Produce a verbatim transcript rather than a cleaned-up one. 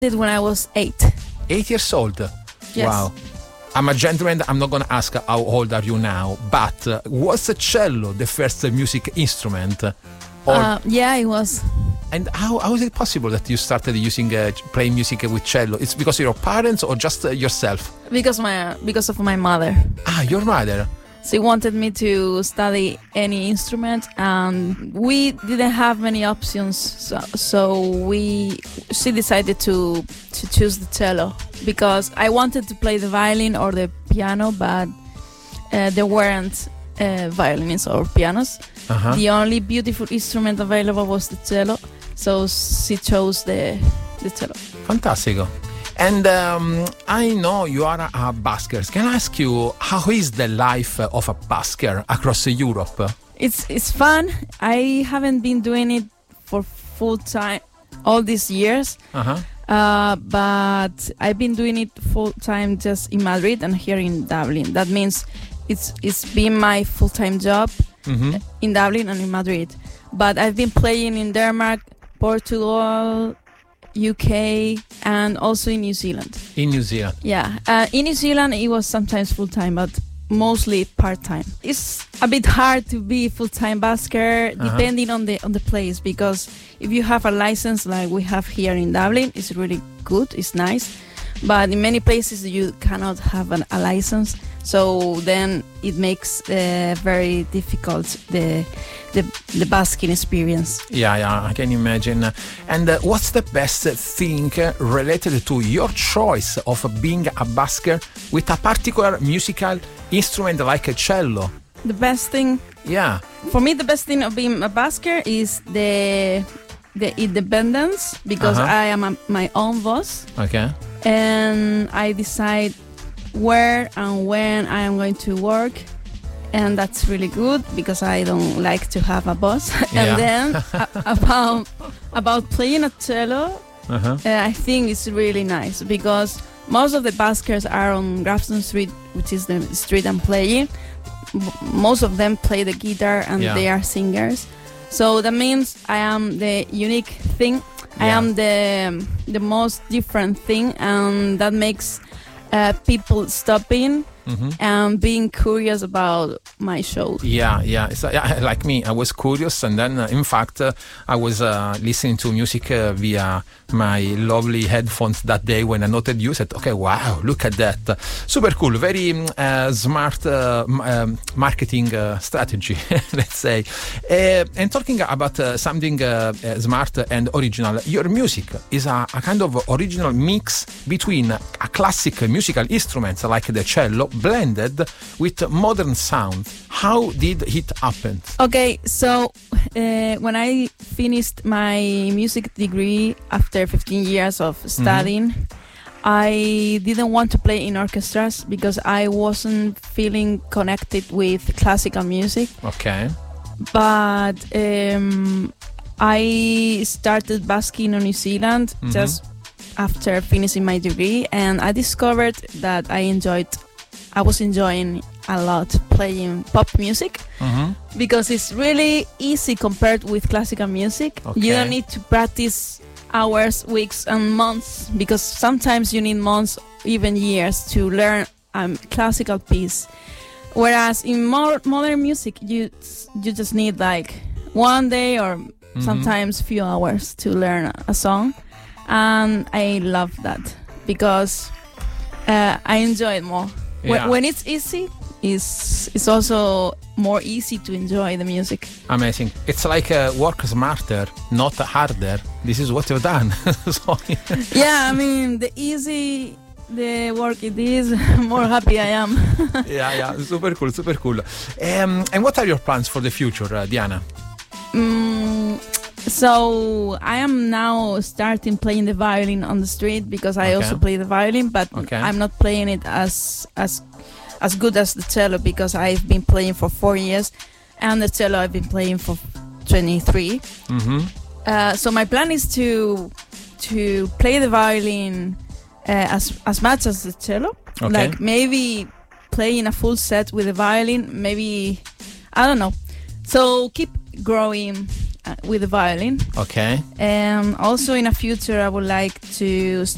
Did when I was eight. Eight years old? Yes. Wow. I'm a gentleman, I'm not going to ask how old are you now, but uh, was the cello the first uh, music instrument? Or, Uh, yeah, it was. and how, how is it possible that you started using uh, playing music with cello? It's because of your parents or just uh, yourself? Because my because of my mother. Ah, your mother. She wanted me to study any instrument, and we didn't have many options. So, so we she decided to to choose the cello because I wanted to play the violin or the piano, but uh, there weren't uh, violins or pianos. Uh-huh. The only beautiful instrument available was the cello, so she chose the the cello. Fantastico. And um, I know you are a, a busker. Can I ask you, how is the life of a busker across Europe? It's it's fun. I haven't been doing it for full time all these years, Uh-huh. uh, but I've been doing it full time just in Madrid and here in Dublin. That means it's it's been my full time job Mm-hmm. in Dublin and in Madrid. But I've been playing in Denmark, Portugal, U K, and also in New Zealand. In New Zealand. Yeah, uh, in New Zealand it was sometimes full time, but mostly part time. It's a bit hard to be full time busker Uh-huh. depending on the on the place, because if you have a license like we have here in Dublin, it's really good, it's nice. But in many places you cannot have an, a license, so then it makes uh, very difficult the the the busking experience. Yeah, yeah, I can imagine. And uh, what's the best thing uh, related to your choice of being a busker with a particular musical instrument like a cello? The best thing Yeah. for me, the best thing of being a busker is the the independence, because Uh-huh. I am a, my own boss, Okay. and I decide where and when I am going to work, and that's really good because I don't like to have a boss. Yeah. And then a, about about playing a cello, Uh-huh. uh, I think it's really nice because most of the buskers are on Grafton Street, which is the street I'm playing. M- Most of them play the guitar and Yeah. they are singers. So that means I am the unique thing. I Yeah. am the the most different thing, and that makes uh, people stopping Mm-hmm. and being curious about my show. Yeah, yeah. It's, uh, yeah. Like me, I was curious, and then, uh, in fact, uh, I was uh, listening to music uh, via my lovely headphones that day when I noted you. Said, "Okay, wow, look at that! Super cool, very mm, uh, smart uh, m- um, marketing uh, strategy, let's say." Uh, and talking about uh, something uh, uh, smart and original, your music is a, a kind of original mix between a classic musical instruments like the cello blended with modern sound. How did it happen? Okay, so uh, when I finished my music degree after fifteen years of studying, I didn't want to play in orchestras because I wasn't feeling connected with classical music. Okay. But um, I started busking in New Zealand Mhm. just after finishing my degree, and I discovered that I enjoyed, I was enjoying a lot playing pop music Mm-hmm. because it's really easy compared with classical music. Okay. You don't need to practice hours, weeks, and months, because sometimes you need months, even years, to learn a um, classical piece. Whereas in more modern music, you you just need like one day or Mhm. sometimes few hours to learn a song, and I love that because uh, I enjoy it more. Yeah. When, when it's easy, it's it's also more easy to enjoy the music. Amazing. It's like uh, work smarter, not harder. This is what you've done. So, Yeah, I mean, the easy the work it is, more happy I am. yeah, yeah, super cool, super cool. Um, and what are your plans for the future, uh, Diana? Mm, so I am now starting playing the violin on the street because I Okay. also play the violin, but Okay. I'm not playing it as as as good as the cello because I've been playing for four years, and the cello I've been playing for twenty-three. Mm-hmm. Uh, so my plan is to to play the violin uh, as as much as the cello. Okay. Like maybe playing a full set with the violin. Maybe I don't know. So keep growing uh, with the violin. Okay. And also in the future, I would like to